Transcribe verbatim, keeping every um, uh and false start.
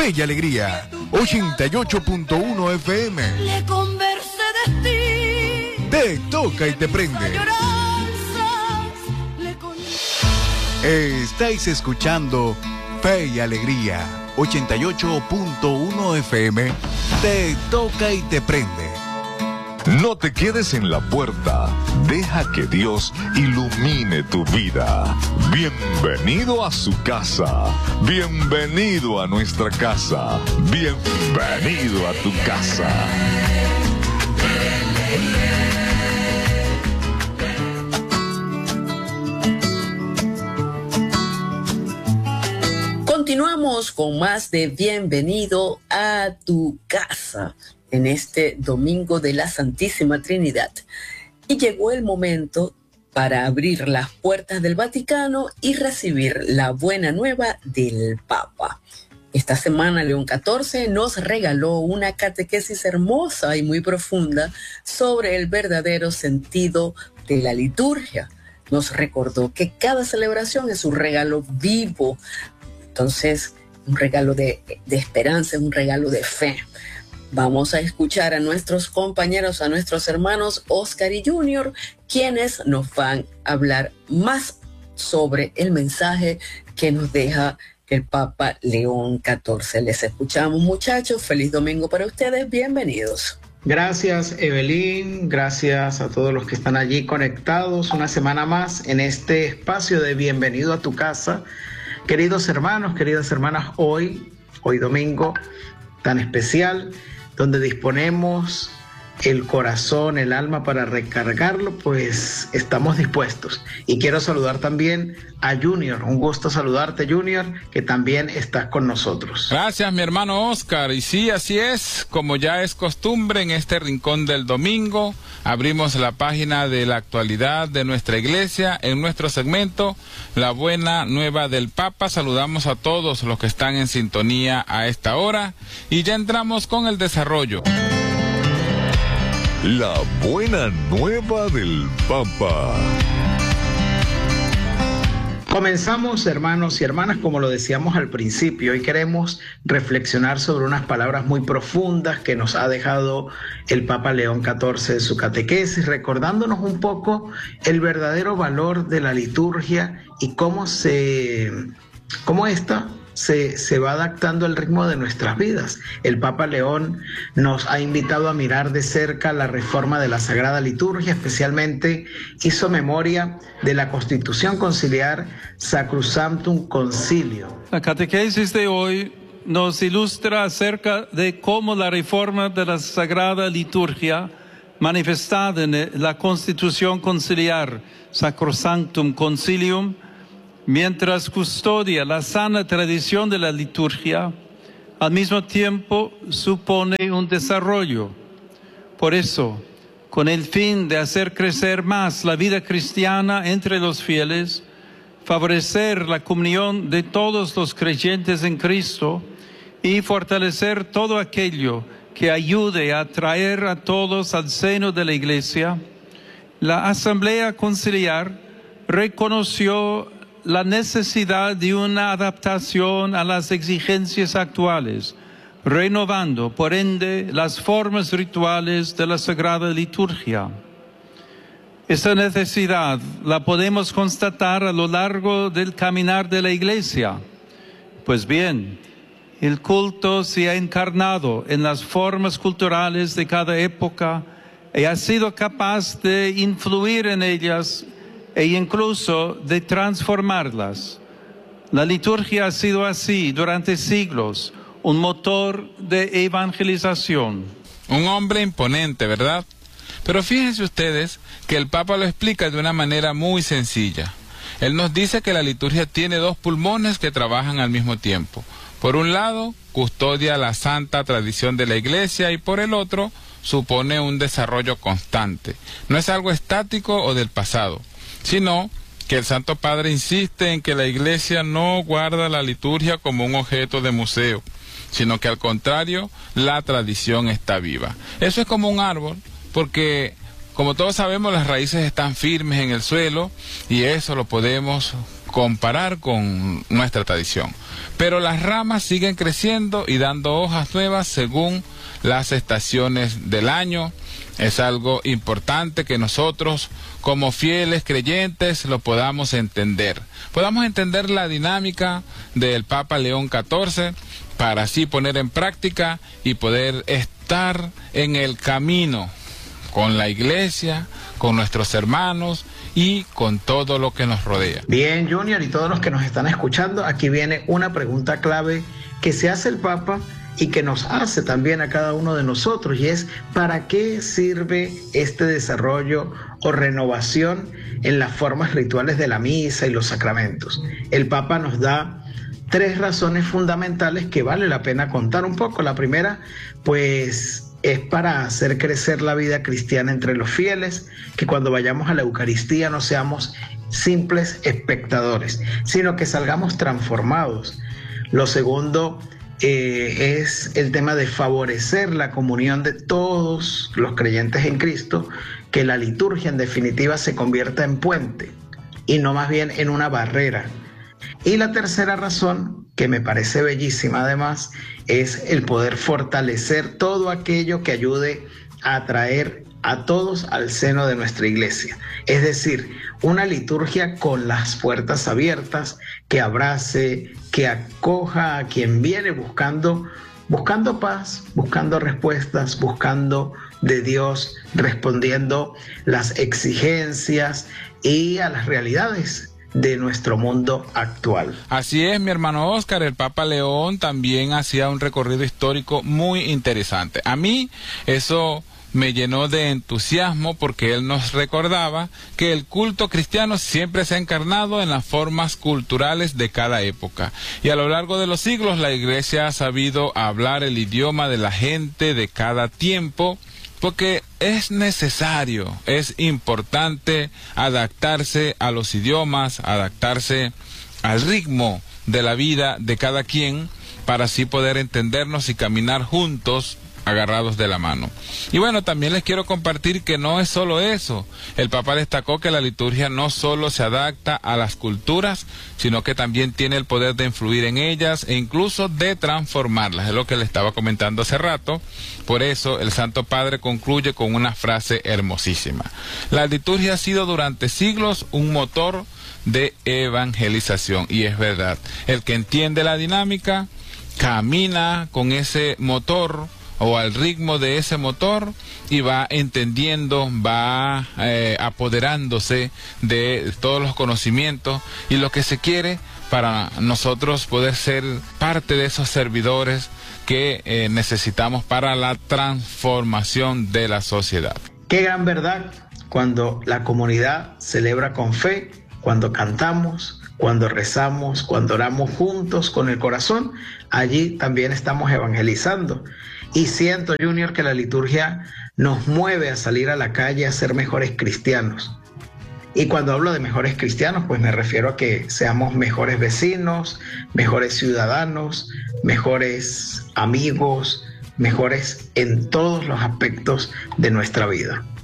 Fe y Alegría, ochenta y ocho punto uno F M. Le conversé de ti. Te toca y te prende. Estáis escuchando Fe y Alegría, ochenta y ocho punto uno F M. Te toca y te prende. No te quedes en la puerta. Deja que Dios ilumine tu vida. Bienvenido a su casa. Bienvenido a nuestra casa. Bienvenido a tu casa. Continuamos con más de Bienvenido a tu casa en este domingo de la Santísima Trinidad. Y llegó el momento para abrir las puertas del Vaticano y recibir la buena nueva del Papa. Esta semana León catorce nos regaló una catequesis hermosa y muy profunda sobre el verdadero sentido de la liturgia. Nos recordó que cada celebración es un regalo vivo. Entonces, un regalo de, de esperanza, un regalo de fe. Vamos a escuchar a nuestros compañeros, a nuestros hermanos Oscar y Junior, quienes nos van a hablar más sobre el mensaje que nos deja el Papa León catorce. Les escuchamos, muchachos. Feliz domingo para ustedes. Bienvenidos. Gracias, Evelyn. Gracias a todos los que están allí conectados una semana más en este espacio de Bienvenido a tu casa. Queridos hermanos, queridas hermanas, hoy, hoy domingo tan especial, donde disponemos el corazón, el alma para recargarlo, pues estamos dispuestos. Y quiero saludar también a Junior. Un gusto saludarte, Junior, que también estás con nosotros. Gracias, mi hermano Oscar. Y sí, así es, como ya es costumbre en este rincón del domingo, abrimos la página de la actualidad de nuestra iglesia en nuestro segmento La Buena Nueva del Papa. Saludamos a todos los que están en sintonía a esta hora y ya entramos con el desarrollo. La Buena Nueva del Papa. Comenzamos, hermanos y hermanas, como lo decíamos al principio. Hoy queremos reflexionar sobre unas palabras muy profundas que nos ha dejado el Papa León catorce de su catequesis, recordándonos un poco el verdadero valor de la liturgia y cómo se, cómo esta se, se va adaptando al ritmo de nuestras vidas. El Papa León nos ha invitado a mirar de cerca la reforma de la Sagrada Liturgia, especialmente hizo memoria de la Constitución Conciliar Sacrosanctum Concilium. La catequesis de hoy nos ilustra acerca de cómo la reforma de la Sagrada Liturgia, manifestada en la Constitución Conciliar Sacrosanctum Concilium, mientras custodia la sana tradición de la liturgia, al mismo tiempo supone un desarrollo. Por eso, con el fin de hacer crecer más la vida cristiana entre los fieles, favorecer la comunión de todos los creyentes en Cristo y fortalecer todo aquello que ayude a atraer a todos al seno de la Iglesia, la Asamblea Conciliar reconoció la necesidad de una adaptación a las exigencias actuales, renovando, por ende, las formas rituales de la Sagrada Liturgia. Esta necesidad la podemos constatar a lo largo del caminar de la Iglesia. Pues bien, el culto se ha encarnado en las formas culturales de cada época y ha sido capaz de influir en ellas e incluso de transformarlas. La liturgia ha sido así durante siglos, un motor de evangelización. Un hombre imponente, ¿verdad? Pero fíjense ustedes que el Papa lo explica de una manera muy sencilla. Él nos dice que la liturgia tiene dos pulmones que trabajan al mismo tiempo. Por un lado, custodia la santa tradición de la Iglesia y por el otro, supone un desarrollo constante. No es algo estático o del pasado, sino que el Santo Padre insiste en que la Iglesia no guarda la liturgia como un objeto de museo, sino que al contrario, la tradición está viva. Eso es como un árbol, porque como todos sabemos, las raíces están firmes en el suelo y eso lo podemos comparar con nuestra tradición. pero las ramas siguen creciendo y dando hojas nuevas según las estaciones del año. Es algo importante que nosotros, como fieles creyentes, lo podamos entender. Podamos entender la dinámica del Papa León catorce para así poner en práctica y poder estar en el camino con la iglesia, con nuestros hermanos y con todo lo que nos rodea. Bien, Junior, y todos los que nos están escuchando, aquí viene una pregunta clave que se hace el Papa y que nos hace también a cada uno de nosotros, y es: ¿para qué sirve este desarrollo o renovación en las formas rituales de la misa y los sacramentos? El Papa nos da tres razones fundamentales que vale la pena contar un poco. La primera, pues, es para hacer crecer la vida cristiana entre los fieles, que cuando vayamos a la Eucaristía no seamos simples espectadores, sino que salgamos transformados. Lo segundo eh, es el tema de favorecer la comunión de todos los creyentes en Cristo, que la liturgia en definitiva se convierta en puente y no más bien en una barrera. Y la tercera razón, que me parece bellísima además, es el poder fortalecer todo aquello que ayude a atraer a todos al seno de nuestra iglesia. Es decir, una liturgia con las puertas abiertas, que abrace, que acoja a quien viene buscando, buscando paz, buscando respuestas, buscando de Dios, respondiendo las exigencias y a las realidades de nuestro mundo actual. Así es, mi hermano Oscar, el Papa León también hacía un recorrido histórico muy interesante. A mí eso me llenó de entusiasmo porque él nos recordaba que el culto cristiano siempre se ha encarnado en las formas culturales de cada época, y a lo largo de los siglos la Iglesia ha sabido hablar el idioma de la gente de cada tiempo, porque es necesario, es importante adaptarse a los idiomas, adaptarse al ritmo de la vida de cada quien, para así poder entendernos y caminar juntos, agarrados de la mano. Y bueno, también les quiero compartir que no es solo eso. El Papa destacó que la liturgia no solo se adapta a las culturas, sino que también tiene el poder de influir en ellas e incluso de transformarlas. Es lo que le estaba comentando hace rato. Por eso el Santo Padre concluye con una frase hermosísima: la liturgia ha sido durante siglos un motor de evangelización. Y es verdad, el que entiende la dinámica camina con ese motor o al ritmo de ese motor y va entendiendo, va eh, apoderándose de todos los conocimientos y lo que se quiere para nosotros poder ser parte de esos servidores que eh, necesitamos para la transformación de la sociedad. Qué gran verdad cuando la comunidad celebra con fe, cuando cantamos, cuando rezamos, cuando oramos juntos con el corazón. Allí también estamos evangelizando. Y siento, Junior, que la liturgia nos mueve a salir a la calle a ser mejores cristianos. Y cuando hablo de mejores cristianos, pues me refiero a que seamos mejores vecinos, mejores ciudadanos, mejores amigos, mejores en todos los aspectos de nuestra vida.